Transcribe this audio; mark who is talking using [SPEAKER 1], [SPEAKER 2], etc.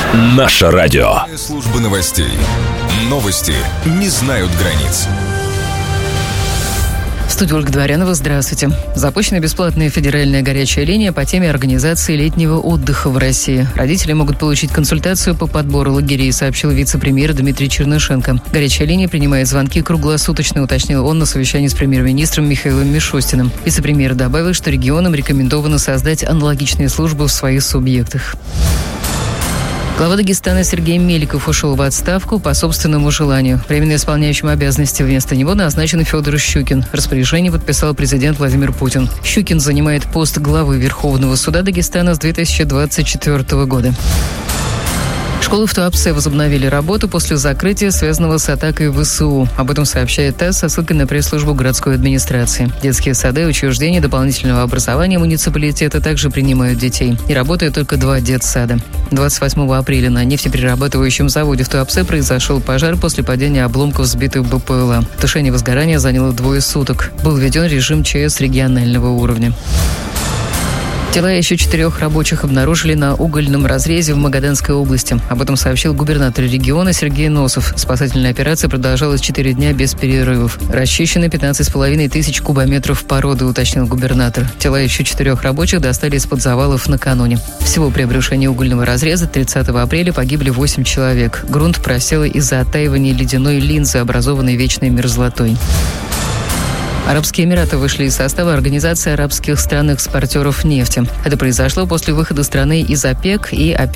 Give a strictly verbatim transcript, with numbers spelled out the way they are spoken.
[SPEAKER 1] Наше радио.
[SPEAKER 2] Служба новостей. Новости не знают границ.
[SPEAKER 3] В студии Ольга Дворянова. Здравствуйте. Запущена бесплатная федеральная горячая линия по теме организации летнего отдыха в России. Родители могут получить консультацию по подбору лагерей, сообщил вице-премьер Дмитрий Чернышенко. Горячая линия принимает звонки круглосуточно, уточнил он на совещании с премьер-министром Михаилом Мишустиным. Вице-премьер добавил, что регионам рекомендовано создать аналогичные службы в своих субъектах. Глава Дагестана Сергей Меликов ушел в отставку по собственному желанию. Временно исполняющим обязанности вместо него назначен Федор Щукин. Распоряжение подписал президент Владимир Путин. Щукин занимает пост главы Верховного суда Дагестана с две тысячи двадцать четвёртого года. Школы в Туапсе возобновили работу после закрытия, связанного с атакой ВСУ. Об этом сообщает ТАСС со ссылкой на пресс-службу городской администрации. Детские сады и учреждения дополнительного образования муниципалитета также принимают детей. И работают только два детсада. двадцать восьмого апреля на нефтеперерабатывающем заводе в Туапсе произошел пожар после падения обломков сбитых БПЛА. Тушение возгорания заняло двое суток. Был введен режим ЧС регионального уровня. Тела еще четырех рабочих обнаружили на угольном разрезе в Магаданской области. Об этом сообщил губернатор региона Сергей Носов. Спасательная операция продолжалась четыре дня без перерывов. Расчищено пятнадцать с половиной тысяч кубометров породы, уточнил губернатор. Тела еще четырех рабочих достали из-под завалов накануне. Всего при обрушении угольного разреза тридцатого апреля погибли восемь человек. Грунт просел из-за оттаивания ледяной линзы, образованной вечной мерзлотой. Арабские Эмираты вышли из состава Организации арабских стран-экспортеров нефти. Это произошло после выхода страны из ОПЕК и ОПЕК+.